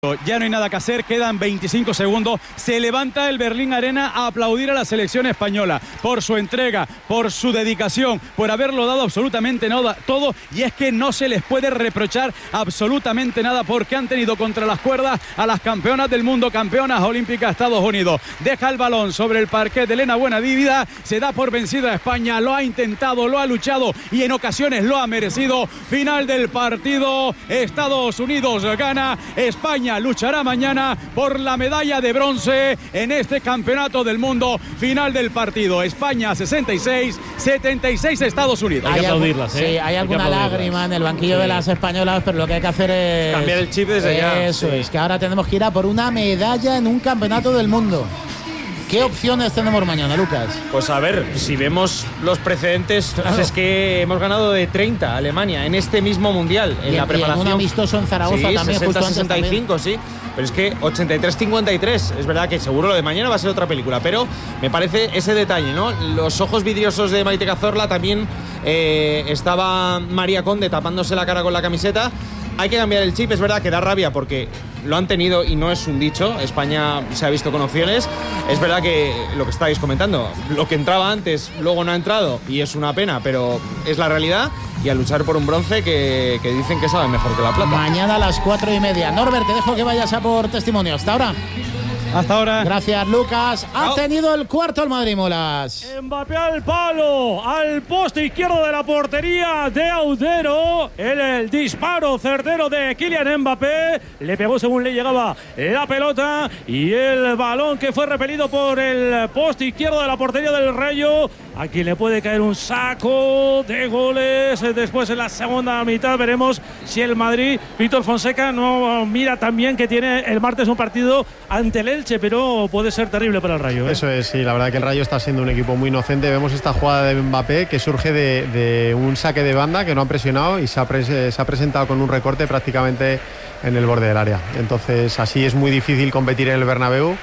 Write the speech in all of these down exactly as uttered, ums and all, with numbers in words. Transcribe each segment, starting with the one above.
Ya no hay nada que hacer, quedan veinticinco segundos. Se levanta el Berlín Arena a aplaudir a la selección española por su entrega, por su dedicación, por haberlo dado absolutamente nada, todo. Y es que no se les puede reprochar absolutamente nada porque han tenido contra las cuerdas a las campeonas del mundo, campeonas olímpicas Estados Unidos. Deja el balón sobre el parquet de Elena Buenavida, se da por vencida a España, lo ha intentado, lo ha luchado y en ocasiones lo ha merecido. Final del partido, Estados Unidos gana, España luchará mañana por la medalla de bronce en este campeonato del mundo. Final del partido, España sesenta y seis, setenta y seis Estados Unidos. Hay que aplaudirlas, ¿eh? Sí, hay, hay alguna lágrima en el banquillo sí. de las españolas, pero lo que hay que hacer es cambiar el chip desde ya. Eso sí. es, que ahora tenemos que ir a por una medalla en un campeonato del mundo. ¿Qué opciones tenemos mañana, Lucas? Pues a ver, si vemos los precedentes, claro. pues es que hemos ganado de treinta a Alemania en este mismo mundial, en y, la preparación. Y en un amistoso en Zaragoza sí, también, sesenta, justo sesenta y cinco, sí. Pero es que ochenta y tres cincuenta y tres, es verdad que seguro lo de mañana va a ser otra película, pero me parece ese detalle, ¿no? Los ojos vidriosos de Maite Cazorla, también eh, estaba María Conde tapándose la cara con la camiseta. Hay que cambiar el chip, es verdad que da rabia porque lo han tenido y no es un dicho. España se ha visto con opciones. Es verdad que lo que estáis comentando, lo que entraba antes luego no ha entrado y es una pena, pero es la realidad. Y a luchar por un bronce que, que dicen que sabe mejor que la plata. Mañana a las cuatro y media. Norbert, te dejo que vayas a por testimonio. Hasta ahora. Hasta ahora. Gracias, Lucas. Ha no. tenido el cuarto el Madrid, Molas. Mbappé al palo, al poste izquierdo de la portería de Audero. El, el disparo certero de Kylian Mbappé. Le pegó según le llegaba la pelota. Y el balón que fue repelido por el poste izquierdo de la portería del Rayo. A quien le puede caer un saco de goles. Después en la segunda mitad veremos si el Madrid, Víctor Fonseca, no mira también que tiene el martes un partido ante el Elche, pero puede ser terrible para el Rayo, ¿eh? Eso es, sí, la verdad que el Rayo está siendo un equipo muy inocente. Vemos esta jugada de Mbappé que surge de, de un saque de banda que no han presionado y se ha, pres se ha presentado con un recorte prácticamente en el borde del área. Entonces así es muy difícil competir en el Bernabéu.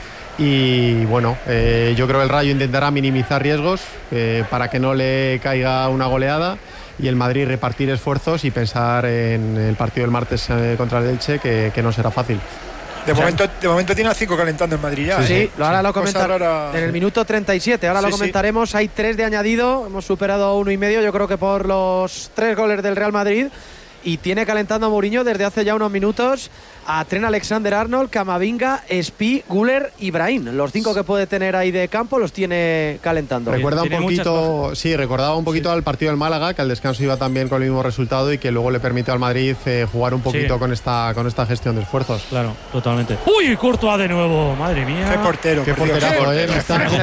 Y bueno, eh, yo creo que el Rayo intentará minimizar riesgos eh, para que no le caiga una goleada y el Madrid repartir esfuerzos y pensar en el partido del martes eh, contra el Elche, que, que no será fácil. De momento, de momento tiene a cinco calentando en Madrid ya. Sí, ¿eh? sí, ahora lo comentaremos en el minuto treinta y siete. Ahora sí, lo comentaremos. Sí. Hay tres de añadido. Hemos superado uno y medio. Yo creo que por los tres goles del Real Madrid. Y tiene calentando a Mourinho desde hace ya unos minutos a Trent Alexander-Arnold, Camavinga, Spi, Güler y Brahim. Los cinco que puede tener ahí de campo los tiene calentando. Recuerda un poquito, sí, recordaba un poquito sí. al partido del Málaga, que al descanso iba también con el mismo resultado y que luego le permitió al Madrid eh, jugar un poquito sí. con esta con esta gestión de esfuerzos. Claro, totalmente. Uy, Courtois de nuevo, madre mía. Qué portero, qué porterazo, eh. Qué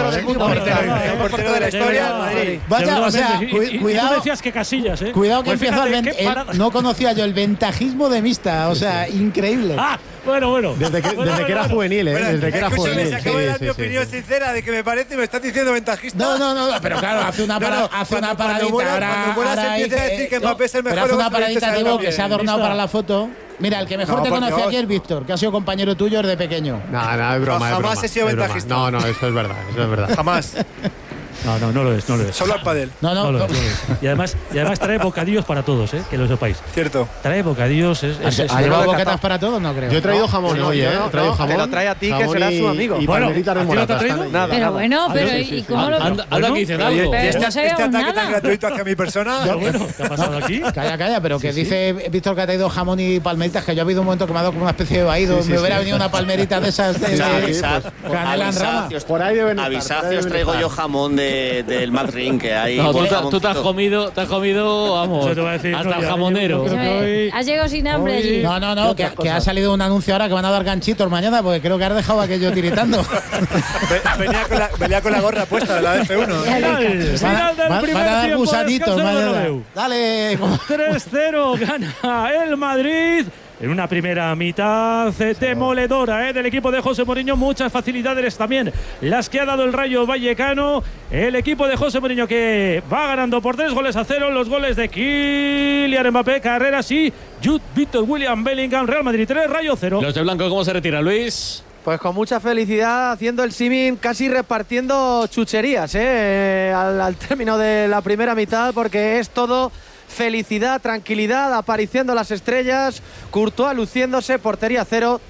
portero de la historia. Vaya, o sea, cuidado. Tú decías que Casillas, eh. Cuidado que empieza el no conocía yo el ventajismo de Mista, o sea, increíble. Ah, bueno, bueno. Desde que, bueno, desde bueno, que era bueno. juvenil, ¿eh? Bueno, desde que era juvenil. Se acabo de dar sí, mi sí, opinión sí. sincera de que me parece y me estás diciendo ventajista. No, no, no, pero claro, hace una, para, no, no, hace una paradita. Cuando mueras, ahora, cuando mueras ahora empieza a decir que Mbappé es el mejor. Pero hace una paradita, Diego, que se ha adornado ¿Lista? para la foto. Mira, el que mejor no, te conoce Dios. aquí es Víctor, que ha sido compañero tuyo desde pequeño. Nada, nada, es broma, no, es jamás broma, he sido es ventajista. No, no, eso es verdad, eso es verdad. Jamás. No, no, no lo es, no lo es. Solo al pádel. No, no, no, lo es, no lo es. Y además, y además trae bocadillos para todos, ¿eh? Que lo sepáis. Cierto. Trae bocadillos. Es, es, ¿Ha, es, ¿Ha llevado boquetas para todos? No creo. Yo he traído no, jamón no, hoy, ¿eh? No, he traído no, jamón. Te lo trae a ti, que será su amigo. Y bueno, palmeritas de morata. Nada, Pero nada. bueno, pero Ah, ¿y, sí, y cómo sí, lo...? sí. Anda, Anda bueno, que dicen pero algo. no Este, este sabíamos ataque nada. tan gratuito hacia mi persona. Pero bueno, ¿qué ha pasado aquí? Calla, calla, pero que sí, dice sí. Víctor que ha traído jamón y palmeritas, que yo ha habido un momento que me ha dado como una especie de vaído. Sí, sí, me hubiera sí. venido una palmerita de esas de, o sea, de, avisad, de canela en rama. Por ahí deben estar. Avisad si os traigo yo jamón de, del Madrid, que hay. No, tú, tú te has comido, te has comido, vamos, Eso te voy a decir, hasta no, el ya, jamonero. yo creo que hoy- Has llegado sin hambre hoy- allí. No, no, no, que, que ha salido un anuncio ahora que van a dar ganchitos mañana, porque creo que has dejado aquello tiritando. venía, con la, venía con la gorra puesta de la F uno. Final, final del Van primer a dar tiempo. gusanitos descanso del mañana. Bernabéu. Dale. tres cero gana el Madrid en una primera mitad demoledora ¿eh? del equipo de José Mourinho. Muchas facilidades también las que ha dado el Rayo Vallecano. El equipo de José Mourinho que va ganando por tres goles a cero. Los goles de Kylian Mbappé, Carreras y Jude Victor William Bellingham. Real Madrid tres, Rayo cero. Los de blanco, ¿cómo se retira, Luis? Pues con mucha felicidad, haciendo el símil, casi repartiendo chucherías ¿eh? al, al término de la primera mitad, porque es todo felicidad, tranquilidad, apareciendo las estrellas, Courtois luciéndose, portería cero,